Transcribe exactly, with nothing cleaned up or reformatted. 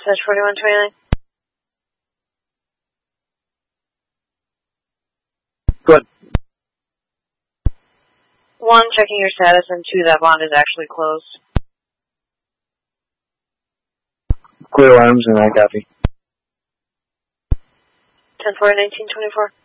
Dispatch forty-one twenty-nine. Good. One, checking your status, and two, that bond is actually closed. Clear arms, and I copy. ten four nineteen twenty-four.